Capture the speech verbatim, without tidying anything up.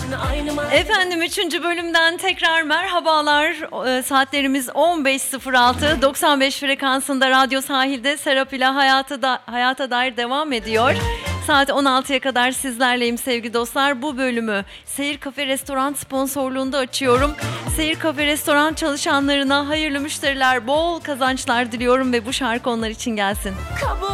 Efendim üçüncü bölümden tekrar merhabalar. E, saatlerimiz on beş sıfır altı doksan beş frekansında Radyo Sahil'de Serap ile hayata, da, hayata dair devam ediyor. Saat on altıya kadar sizlerleyim sevgili dostlar. Bu bölümü Seyir Kafe Restoran sponsorluğunda açıyorum. Seyir Kafe Restoran çalışanlarına hayırlı müşteriler, bol kazançlar diliyorum ve bu şarkı onlar için gelsin. Kabul.